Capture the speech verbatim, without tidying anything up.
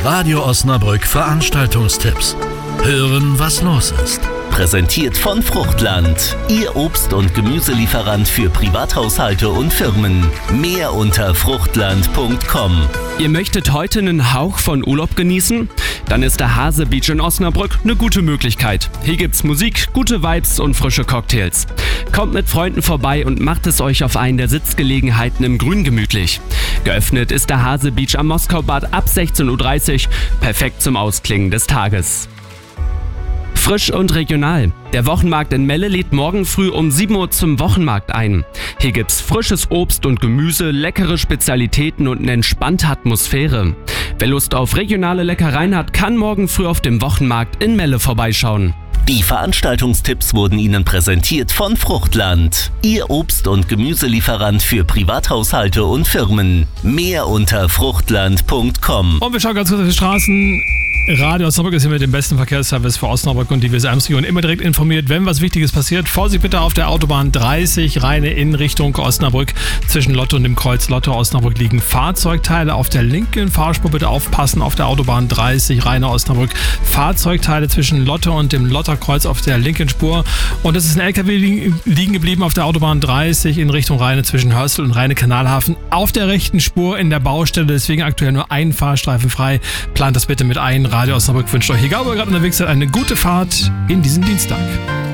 Radio Osnabrück Veranstaltungstipps. Hören, was los ist. Präsentiert von Fruchtland, Ihr Obst- und Gemüselieferant für Privathaushalte und Firmen. Mehr unter fruchtland punkt com. Ihr möchtet heute einen Hauch von Urlaub genießen? Dann ist der Hase Beach in Osnabrück eine gute Möglichkeit. Hier gibt's Musik, gute Vibes und frische Cocktails. Kommt mit Freunden vorbei und macht es euch auf einen der Sitzgelegenheiten im Grün gemütlich. Geöffnet ist der Hase Beach am Moskaubad ab sechzehn Uhr dreißig, perfekt zum Ausklingen des Tages. Frisch und regional. Der Wochenmarkt in Melle lädt morgen früh um sieben Uhr zum Wochenmarkt ein. Hier gibt's frisches Obst und Gemüse, leckere Spezialitäten und eine entspannte Atmosphäre. Wer Lust auf regionale Leckereien hat, kann morgen früh auf dem Wochenmarkt in Melle vorbeischauen. Die Veranstaltungstipps wurden Ihnen präsentiert von Fruchtland, Ihr Obst- und Gemüselieferant für Privathaushalte und Firmen. Mehr unter fruchtland punkt com. Und wir schauen ganz kurz auf die Straßen. Radio Osnabrück ist hier mit dem besten Verkehrsservice für Osnabrück und die W S Ems-Region immer direkt informiert, wenn was Wichtiges passiert. Vorsicht bitte auf der Autobahn dreißig, Rheine in Richtung Osnabrück. Zwischen Lotte und dem Kreuz Lotte Osnabrück liegen Fahrzeugteile. Auf der linken Fahrspur bitte aufpassen. Auf der Autobahn dreißig, Rheine Osnabrück. Fahrzeugteile zwischen Lotte und dem Lotterkreuz auf der linken Spur. Und es ist ein L K W liegen geblieben auf der Autobahn dreißig in Richtung Rheine zwischen Hörstel und Rheine Kanalhafen. Auf der rechten Spur in der Baustelle, deswegen aktuell nur ein Fahrstreifen frei. Plant das bitte mit ein. Radio Osnabrück wünscht euch, egal wo ihr gerade unterwegs seid, eine gute Fahrt in diesen Dienstag.